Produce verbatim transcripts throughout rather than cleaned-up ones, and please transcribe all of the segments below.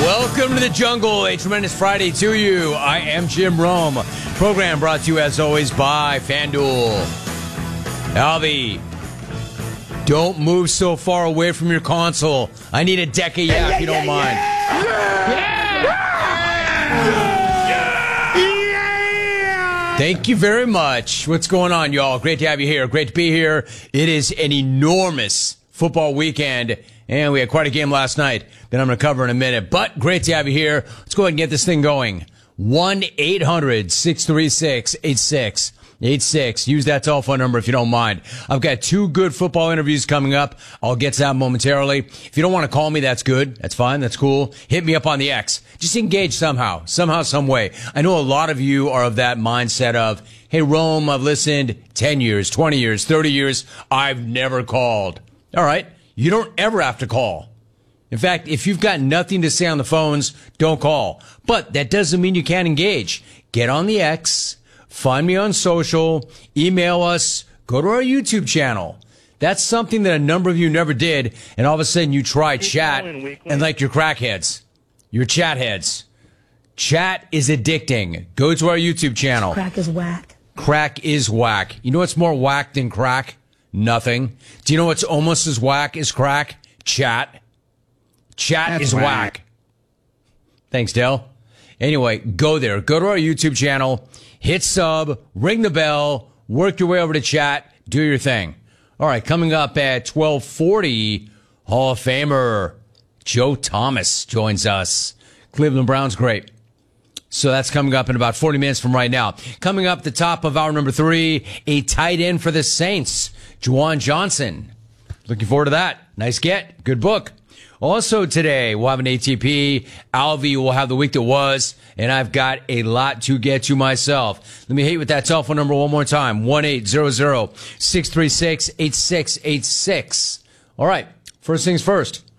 Welcome to the jungle. A tremendous Friday to you. I am Jim Rome. Program brought to you as always by FanDuel. Alvy, don't move so far away from your console. I need a deck of yeah, yeah, if you don't yeah, mind. Yeah. Yeah. Thank you very much. What's going on, y'all? Great to have you here. Great to be here. It is an enormous football weekend, and we had quite a game last night that I'm going to cover in a minute. But great to have you here. Let's go ahead and get this thing going. one eight hundred six three six eight six eight six. Use that telephone number if you don't mind. I've got two good football interviews coming up. I'll get to that momentarily. If you don't want to call me, that's good. That's fine. That's cool. Hit me up on the X. Just engage somehow, somehow, some way. I know a lot of you are of that mindset of, hey, Rome, I've listened ten years, twenty years, thirty years. I've never called. All right. You don't ever have to call. In fact, if you've got nothing to say on the phones, don't call. But that doesn't mean you can't engage. Get on the X, find me on social, email us, go to our YouTube channel. That's something that a number of you never did, and all of a sudden you try chat, and like you're crackheads. You're chat heads. Chat is addicting. Go to our YouTube channel. Crack is whack. Crack is whack. You know what's more whack than crack? Nothing. Do you know what's almost as whack as crack? Chat. Chat That's is whack. whack. Thanks, Dale. Anyway, go there. Go to our YouTube channel, hit sub, ring the bell, work your way over to chat, do your thing. All right, coming up at twelve forty, Hall of Famer Joe Thomas joins us. Cleveland Browns great. So that's coming up in about forty minutes from right now. Coming up at the top of hour number three, a tight end for the Saints, Juwan Johnson. Looking forward to that. Nice get. Good book. Also today, we'll have an A T P. Alvy will have the week that was, and I've got a lot to get to myself. Let me hit you with that telephone number one more time. one eight hundred six three six eight six eight six. All right. First things first.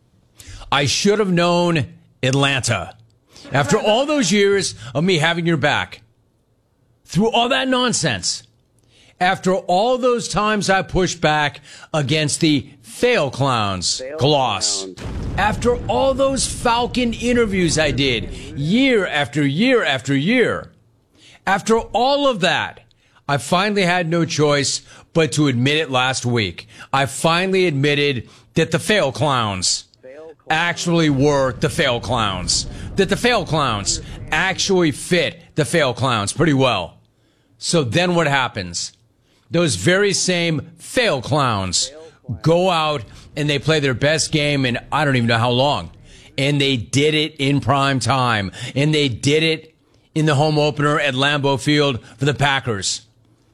I should have known Atlanta. After all those years of me having your back, through all that nonsense, after all those times I pushed back against the fail clowns fail gloss, clowns. After all those Falcon interviews I did year after year after year, after all of that, I finally had no choice but to admit it last week. I finally admitted that the fail clowns actually were the fail clowns. That the fail clowns actually fit the fail clowns pretty well. So then what happens? Those very same fail clowns go out and they play their best game in I don't even know how long. And they did it in prime time. And they did it in the home opener at Lambeau Field for the Packers.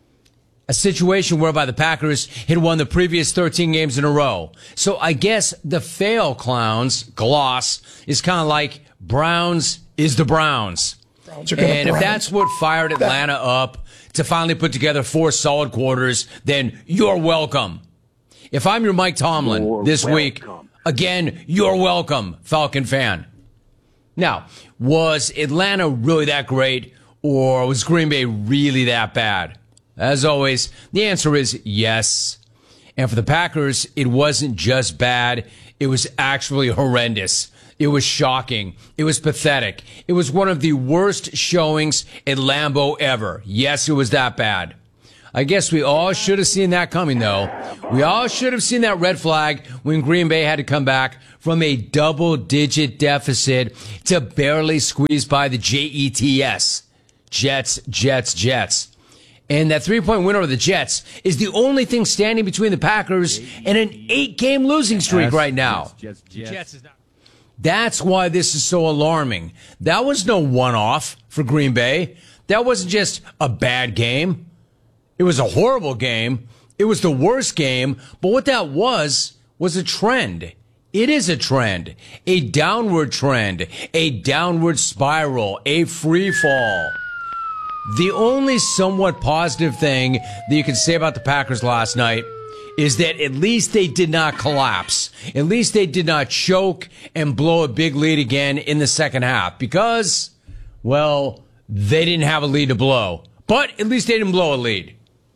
A situation whereby the Packers had won the previous thirteen games in a row. So I guess the fail clowns, gloss, is kind of like Browns is the Browns. Browns and if Browns. That's what fired Atlanta up to finally put together four solid quarters, then you're welcome. If I'm your Mike Tomlin you're this welcome. week, again, you're welcome, Falcon fan. Now, was Atlanta really that great, or was Green Bay really that bad? As always, the answer is yes. And for the Packers, it wasn't just bad. It was actually horrendous. It was shocking. It was pathetic. It was one of the worst showings at Lambeau ever. Yes, it was that bad. I guess we all should have seen that coming, though. We all should have seen that red flag when Green Bay had to come back from a double-digit deficit to barely squeeze by the J E T S. Jets, Jets, Jets. And that three-point win over the Jets is the only thing standing between the Packers and an eight-game losing streak right now. Jets, Jets, Jets. That's why this is so alarming. That was no one-off for Green Bay. That wasn't just a bad game. It was a horrible game. It was the worst game. But what that was, was a trend. It is a trend. A downward trend. A downward spiral. A free fall. The only somewhat positive thing that you can say about the Packers last night is that at least they did not collapse. At least they did not choke and blow a big lead again in the second half because, well, they didn't have a lead to blow. But at least they didn't blow a lead.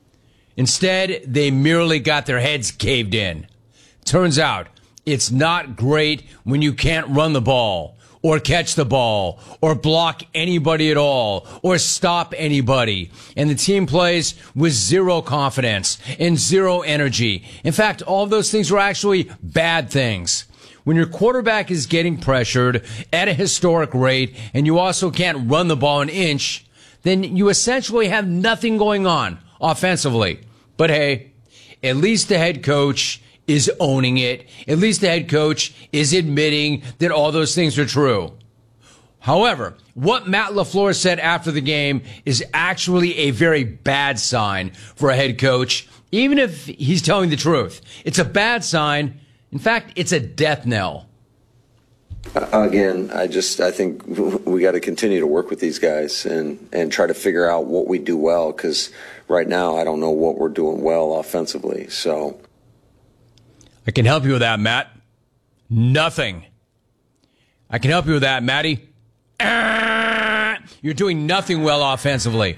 Instead, they merely got their heads caved in. Turns out, it's not great when you can't run the ball or catch the ball or block anybody at all or stop anybody. And the team plays with zero confidence and zero energy. In fact, all of those things were actually bad things. When your quarterback is getting pressured at a historic rate and you also can't run the ball an inch, then you essentially have nothing going on offensively. But hey, at least the head coach is owning it. At least the head coach is admitting that all those things are true. However, what Matt LaFleur said after the game is actually a very bad sign for a head coach, even if he's telling the truth. It's a bad sign. In fact, it's a death knell. Again, I just I think we got to continue to work with these guys and, and try to figure out what we do well, because right now I don't know what we're doing well offensively. So I can help you with that, Matt. Nothing. I can help you with that, Matty. Ah, you're doing nothing well offensively.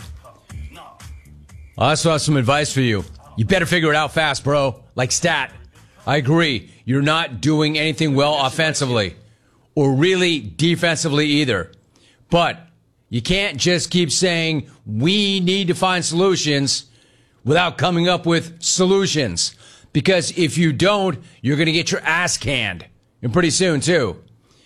I also have some advice for you. You better figure it out fast, bro. Like stat. I agree. You're not doing anything well offensively. Or really defensively either. But you can't just keep saying, we need to find solutions without coming up with solutions. Because if you don't, you're going to get your ass canned. And pretty soon, too.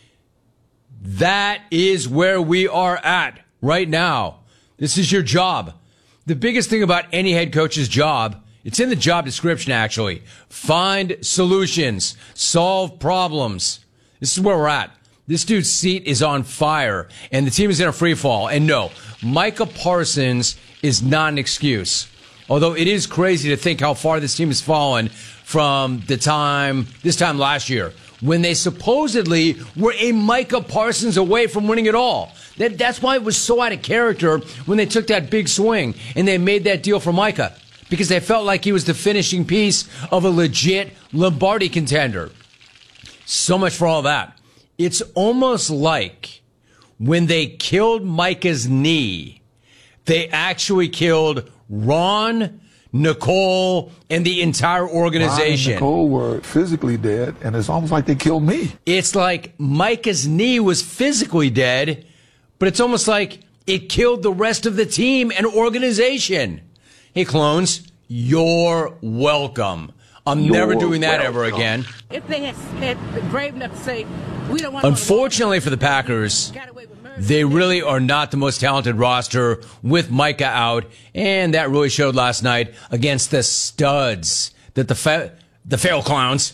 That is where we are at right now. This is your job. The biggest thing about any head coach's job, it's in the job description, actually. Find solutions. Solve problems. This is where we're at. This dude's seat is on fire, and the team is in a free fall. And no, Micah Parsons is not an excuse. Although it is crazy to think how far this team has fallen from the time, this time last year, when they supposedly were a Micah Parsons away from winning it all. That, that's why it was so out of character when they took that big swing and they made that deal for Micah. Because they felt like he was the finishing piece of a legit Lombardi contender. So much for all that. It's almost like when they killed Micah's knee, they actually killed Ron, Nicole, and the entire organization. Ron and Nicole were physically dead, and it's almost like they killed me. It's like Micah's knee was physically dead, but it's almost like it killed the rest of the team and organization. Hey, clones, you're welcome. I'm you're never doing that welcome. ever again. If they had, had been brave enough to say, we don't want Unfortunately for the Packers, they really are not the most talented roster with Micah out, and that really showed last night against the studs that the fa- the fail clowns.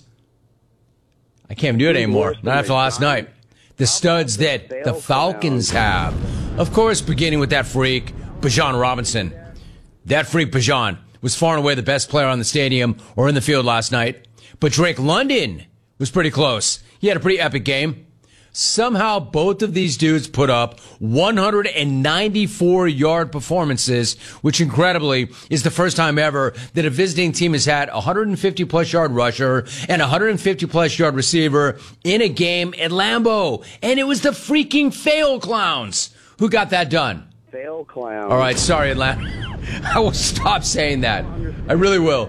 I can't do it anymore. Not after last night. The studs that the Falcons have. Of course, beginning with that freak, Bijan Robinson. That freak Bijan was far and away the best player on the stadium or in the field last night. But Drake London was pretty close. He had a pretty epic game. Somehow, both of these dudes put up one hundred ninety-four yard performances, which incredibly is the first time ever that a visiting team has had a one hundred fifty plus yard rusher and a one hundred fifty plus yard receiver in a game at Lambeau. And it was the freaking fail clowns who got that done. Fail clowns. All right, sorry, Atlanta. I will stop saying that. I really will.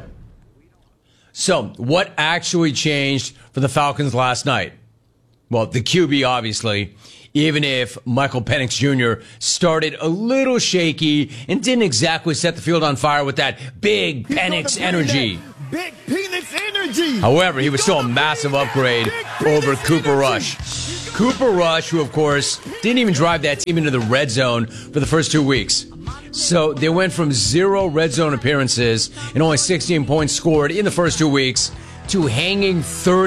So, what actually changed for the Falcons last night? Well, the Q B, obviously, even if Michael Penix Junior started a little shaky and didn't exactly set the field on fire with that big Penix energy. Big Penix energy. However, he was still a massive upgrade over Cooper Rush. Cooper Rush, who, of course, didn't even drive that team into the red zone for the first two weeks. So they went from zero red zone appearances and only sixteen points scored in the first two weeks to hanging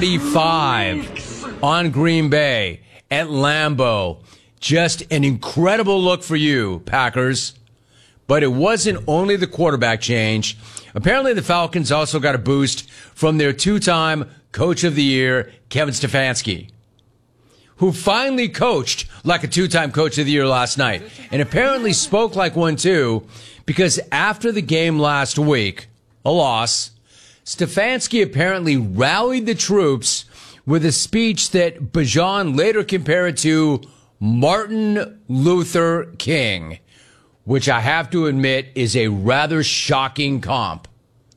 thirty-five on Green Bay at Lambeau. Just an incredible look for you, Packers. But it wasn't only the quarterback change. Apparently the Falcons also got a boost from their two-time Coach of the Year, Kevin Stefanski, who finally coached like a two-time Coach of the Year last night, and apparently spoke like one too, because after the game last week, a loss, Stefanski apparently rallied the troops with a speech that Bijan later compared to Martin Luther King, which I have to admit is a rather shocking comp.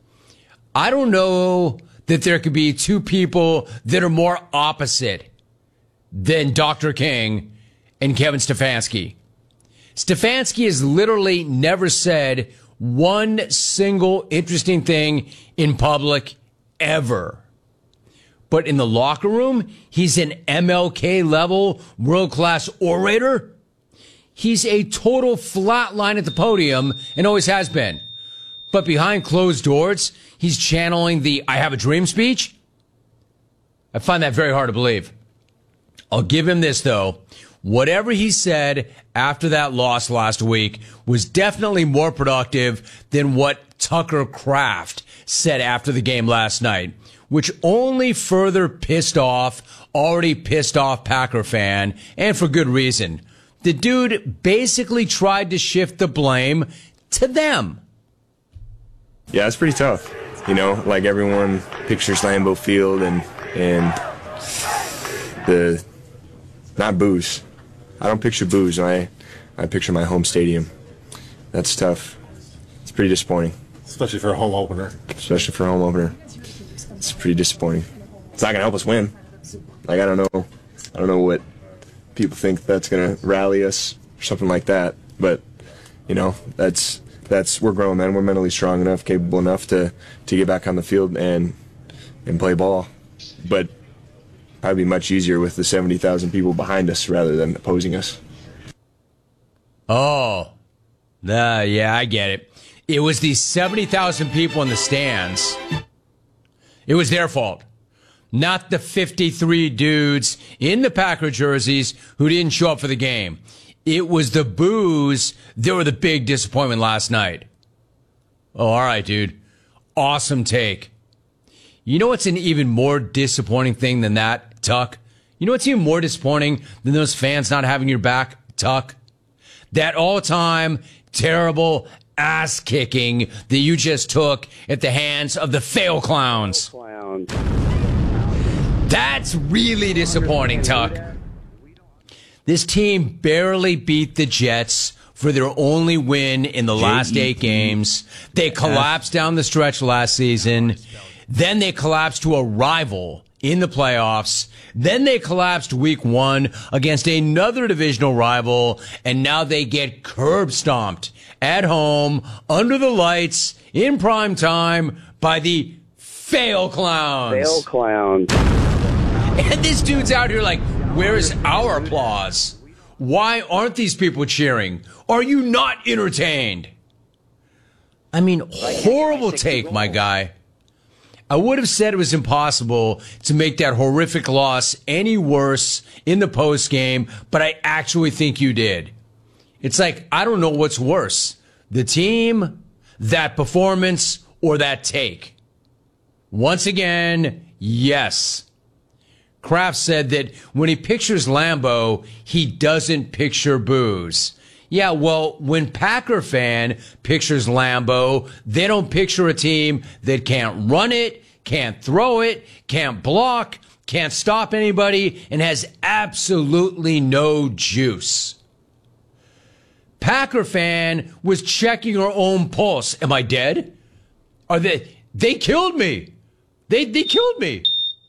I don't know that there could be two people that are more opposite than Doctor King and Kevin Stefanski. Stefanski has literally never said one single interesting thing in public ever. But in the locker room, he's an M L K level world-class orator. He's a total flatline at the podium and always has been. But behind closed doors, he's channeling the I have a dream speech. I find that very hard to believe. I'll give him this, though. Whatever he said after that loss last week was definitely more productive than what Tucker Kraft said after the game last night, which only further pissed off already pissed off Packer fan, and for good reason. The dude basically tried to shift the blame to them. Yeah, it's pretty tough. You know, like everyone pictures Lambeau Field and and the not booze. I don't picture booze. I I picture my home stadium. That's tough. It's pretty disappointing. Especially for a home opener. Especially for a home opener. It's pretty disappointing. It's not gonna help us win. Like I don't know. I don't know what people think that's gonna rally us or something like that. But you know, that's that's we're grown men. We're mentally strong enough, capable enough to to get back on the field and and play ball. But probably much easier with the seventy thousand people behind us rather than opposing us. Oh, uh, yeah, I get it. It was the seventy thousand people in the stands. It was their fault. Not the fifty-three dudes in the Packer jerseys who didn't show up for the game. It was the boos that were the big disappointment last night. Oh, all right, dude. Awesome take. You know what's an even more disappointing thing than that, Tuck? You know what's even more disappointing than those fans not having your back, Tuck? That all-time terrible ass-kicking that you just took at the hands of the fail clowns. Clown. That's really disappointing, Tuck. This team barely beat the Jets for their only win in the last eight games. They collapsed down the stretch last season. Then they collapsed to a rival in the playoffs. Then they collapsed week one against another divisional rival. And now they get curb stomped at home, under the lights, in prime time by the fail clowns. Fail clown. And this dude's out here like, where is our applause? Why aren't these people cheering? Are you not entertained? I mean, horrible take, my guy. I would have said it was impossible to make that horrific loss any worse in the postgame, but I actually think you did. It's like, I don't know what's worse, the team, that performance, or that take. Once again, yes. Kraft said that when he pictures Lambeau, he doesn't picture booze. Yeah, well, when Packer fan pictures Lambeau, they don't picture a team that can't run it, can't throw it, can't block, can't stop anybody, and has absolutely no juice. Packer fan was checking her own pulse. Am I dead? Are they? They killed me. They they killed me.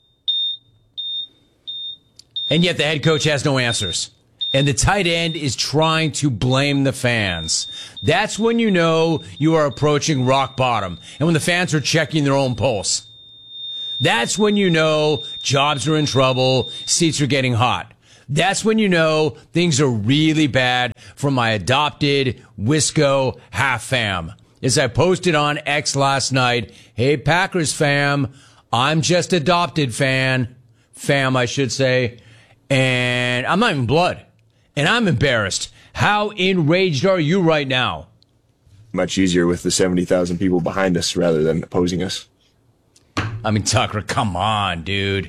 And yet the head coach has no answers. And the tight end is trying to blame the fans. That's when you know you are approaching rock bottom. And when the fans are checking their own pulse. That's when you know jobs are in trouble, seats are getting hot. That's when you know things are really bad for my adopted Wisco half fam. As I posted on X last night, hey Packers fam, I'm just adopted fan, fam I should say, and I'm not even blood. And I'm embarrassed. How enraged are you right now? Much easier with the seventy thousand people behind us rather than opposing us. I mean, Tucker, come on, dude.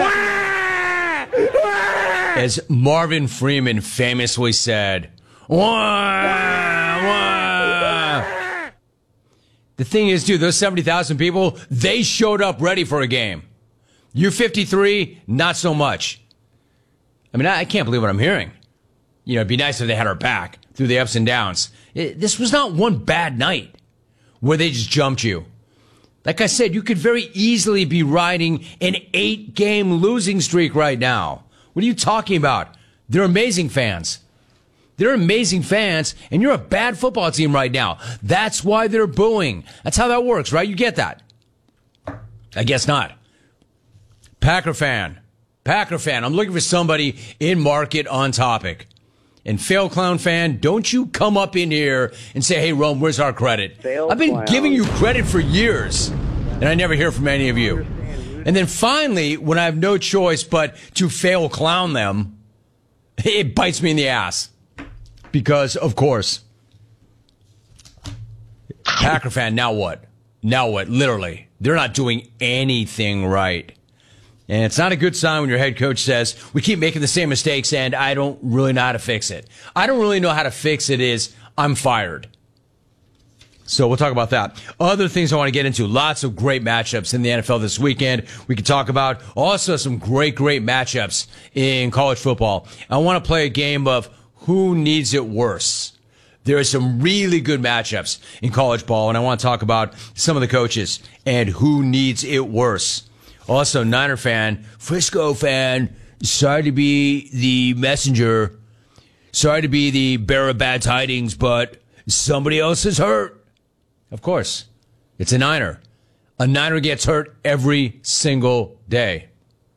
As Marvin Freeman famously said, wah, wah. The thing is, dude, those seventy thousand people, they showed up ready for a game. You fifty-three, not so much. I mean, I, I can't believe what I'm hearing. You know, it'd be nice if they had our back through the ups and downs. It, this was not one bad night where they just jumped you. Like I said, you could very easily be riding an eight-game losing streak right now, What are you talking about? They're amazing fans. They're amazing fans, and you're a bad football team right now. That's why they're booing. That's how that works, right? You get that. I guess not. Packer fan. Packer fan. I'm looking for somebody in market on topic. And Fail Clown fan, don't you come up in here and say, hey, Rome, where's our credit? Fail I've been Clown. giving you credit for years, and I never hear from any of you. And then finally, when I have no choice but to fail clown them, it bites me in the ass. Because, of course, Packer fan, now what? Now what? Literally. They're not doing anything right. And it's not a good sign when your head coach says, we keep making the same mistakes and I don't really know how to fix it. I don't really know how to fix it is I'm fired. So we'll talk about that. Other things I want to get into. Lots of great matchups in the N F L this weekend. We can talk about also some great, great matchups in college football. I want to play a game of who needs it worse. There are some really good matchups in college ball, and I want to talk about some of the coaches and who needs it worse. Also, Niner fan, Frisco fan, sorry to be the messenger, sorry to be the bearer of bad tidings, but somebody else is hurt. Of course, it's a Niner. A Niner gets hurt every single day.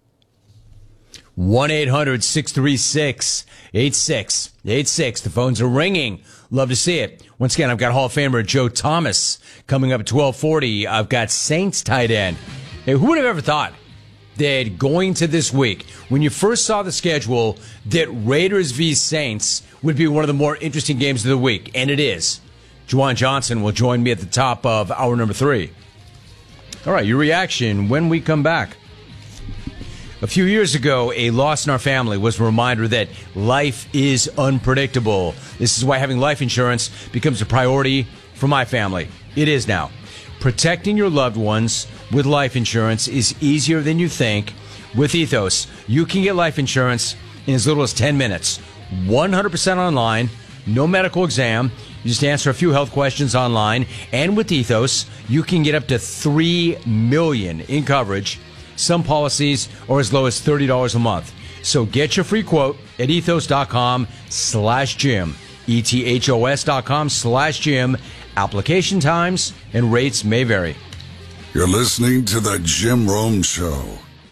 one eight hundred six three six eight six eight six. The phones are ringing. Love to see it. Once again, I've got Hall of Famer Joe Thomas coming up at twelve forty. I've got Saints tight end. Hey, who would have ever thought that going to this week, when you first saw the schedule, that Raiders v. Saints would be one of the more interesting games of the week? And it is. Juwan Johnson will join me at the top of hour number three. All right, your reaction when we come back. A few years ago, a loss in our family was a reminder that life is unpredictable. This is why having life insurance becomes a priority for my family. It is now. Protecting your loved ones with life insurance is easier than you think. With Ethos, you can get life insurance in as little as ten minutes. one hundred percent online, no medical exam. You just answer a few health questions online. And with Ethos, you can get up to three million dollars in coverage. Some policies are as low as thirty dollars a month. So get your free quote at ethos.com slash Jim. E-T-H-O-S dot com slash Jim. Application times and rates may vary. You're listening to the Jim Rome Show.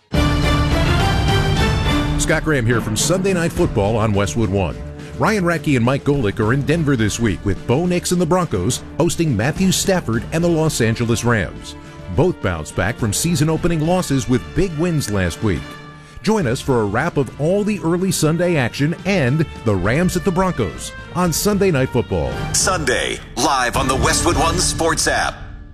Scott Graham here from Sunday Night Football on Westwood One. Ryan Radke and Mike Golick are in Denver this week with Bo Nix and the Broncos hosting Matthew Stafford and the Los Angeles Rams. Both bounced back from season-opening losses with big wins last week. Join us for a wrap of all the early Sunday action and the Rams at the Broncos on Sunday Night Football. Sunday, live on the Westwood One Sports app.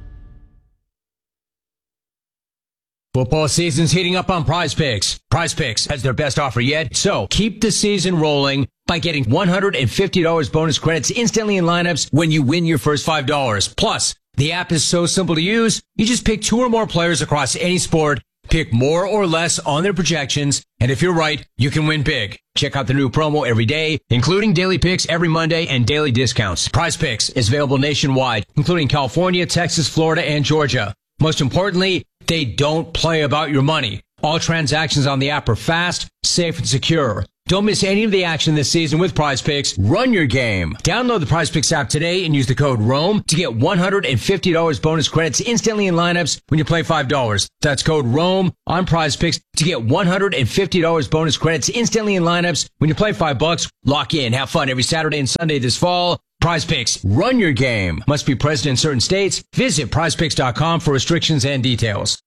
Football season's heating up on Prize Picks. Prize Picks has their best offer yet, so keep the season rolling by getting one hundred fifty dollars bonus credits instantly in lineups when you win your first five dollars. Plus, the app is so simple to use, you just pick two or more players across any sport, pick more or less on their projections, and if you're right, you can win big. Check out the new promo every day, including daily picks every Monday and daily discounts. Prize Picks is available nationwide, including California, Texas, Florida, and Georgia. Most importantly, they don't play about your money. All transactions on the app are fast, safe, and secure. Don't miss any of the action this season with Prize Picks. Run your game. Download the Prize Picks app today and use the code ROME to get one hundred fifty dollars bonus credits instantly in lineups when you play five dollars. That's code ROME on Prize Picks to get one hundred fifty dollars bonus credits instantly in lineups when you play five bucks. Lock in. Have fun every Saturday and Sunday this fall. Prize Picks. Run your game. Must be present in certain states. Visit prize picks dot com for restrictions and details.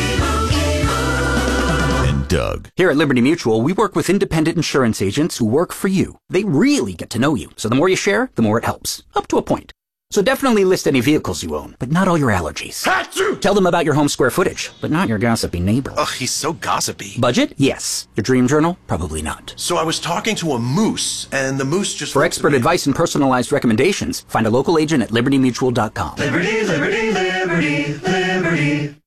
Doug. Here at Liberty Mutual, we work with independent insurance agents who work for you. They really get to know you, so the more you share, the more it helps. Up to a point. So definitely list any vehicles you own, but not all your allergies. Achoo! Tell them about your home square footage, but not your gossipy neighbor. Ugh, he's so gossipy. Budget? Yes. Your dream journal? Probably not. So I was talking to a moose, and the moose just... For expert advice and personalized recommendations, find a local agent at liberty mutual dot com. Liberty, liberty, liberty, liberty.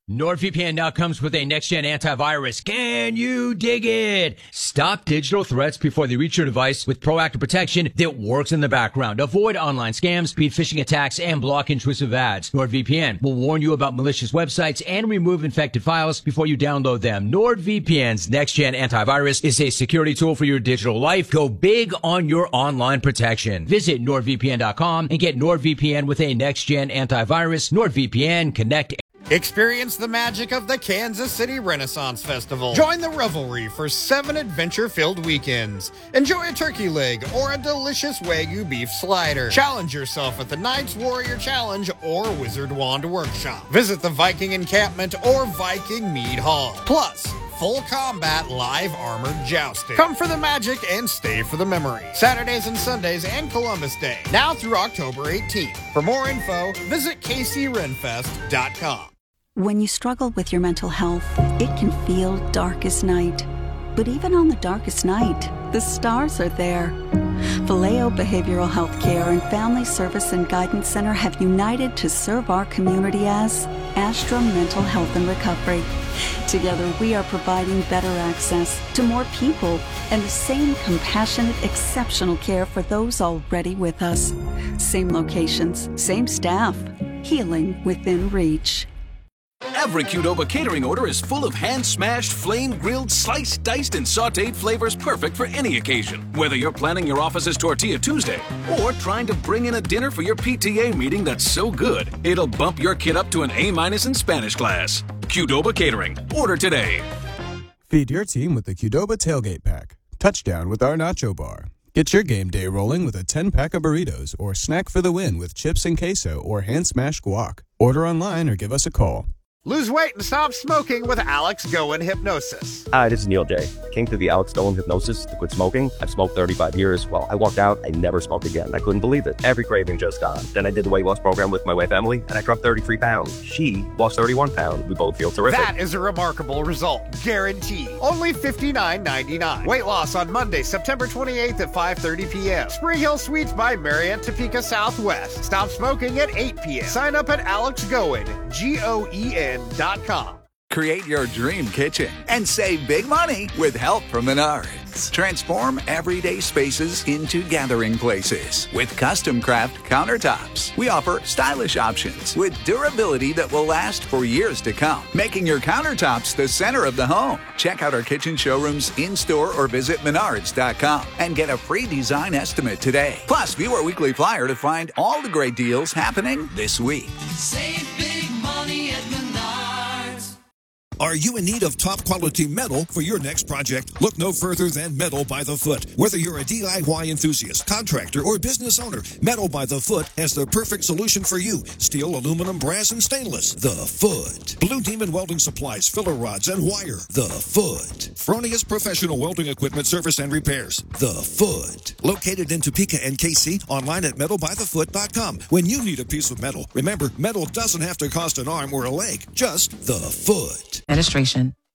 NordVPN now comes with a next-gen antivirus. Can you dig it? Stop digital threats before they reach your device with proactive protection that works in the background. Avoid online scams, beat phishing attacks, and block intrusive ads. NordVPN will warn you about malicious websites and remove infected files before you download them. NordVPN's next-gen antivirus is a security tool for your digital life. Go big on your online protection. Visit NordVPN dot com and get NordVPN with a next-gen antivirus. NordVPN, connect. Experience the magic of the Kansas City Renaissance Festival. Join the revelry for seven adventure-filled weekends. Enjoy a turkey leg or a delicious Wagyu beef slider. Challenge yourself at the Knights Warrior Challenge or Wizard Wand Workshop. Visit the Viking Encampment or Viking Mead Hall. Plus, full combat live armored jousting. Come for the magic and stay for the memory. Saturdays and Sundays and Columbus Day. Now through October eighteenth. For more info, visit K C Renfest dot com. When you struggle with your mental health, it can feel dark as night. But even on the darkest night, the stars are there. Vallejo Behavioral Health Care and Family Service and Guidance Center have united to serve our community as Astra Mental Health and Recovery. Together, we are providing better access to more people and the same compassionate, exceptional care for those already with us. Same locations, same staff, healing within reach. Every Qdoba catering order is full of hand-smashed, flame-grilled, sliced, diced, and sautéed flavors perfect for any occasion. Whether you're planning your office's Tortilla Tuesday or trying to bring in a dinner for your P T A meeting that's so good, it'll bump your kid up to an A-minus in Spanish class. Qdoba Catering. Order today. Feed your team with the Qdoba Tailgate Pack. Touchdown with our Nacho Bar. Get your game day rolling with a ten-pack of burritos or snack for the win with chips and queso or hand-smashed guac. Order online or give us a call. Lose weight and stop smoking with Alex Goen Hypnosis. Hi, this is Neil J. Came through the Alex Goen Hypnosis to quit smoking. I've smoked thirty-five years. Well, I walked out, I never smoked again. I couldn't believe it. Every craving just gone. Then I did the weight loss program with my wife, Emily, and I dropped thirty-three pounds. She lost thirty-one pounds. We both feel terrific. That is a remarkable result. Guaranteed. Only fifty-nine ninety-nine. Weight loss on Monday, September twenty-eighth at five thirty p.m. Spring Hill Suites by Marriott Topeka Southwest. Stop smoking at eight p.m. Sign up at Alex Goen, G O E N dot com. Create your dream kitchen and save big money with help from Menards. Transform everyday spaces into gathering places with custom craft countertops. We offer stylish options with durability that will last for years to come, making your countertops the center of the home. Check out our kitchen showrooms in-store or visit menards dot com and get a free design estimate today. Plus, view our weekly flyer to find all the great deals happening this week. Save big money at Menards. Are you in need of top-quality metal for your next project? Look no further than Metal by the Foot. Whether you're a D I Y enthusiast, contractor, or business owner, Metal by the Foot has the perfect solution for you. Steel, aluminum, brass, and stainless. The Foot. Blue Demon Welding Supplies, filler rods, and wire. The Foot. Fronius Professional Welding Equipment Service and Repairs. The Foot. Located in Topeka and K C, online at metal by the foot dot com. When you need a piece of metal, remember, metal doesn't have to cost an arm or a leg, just the foot. Administration.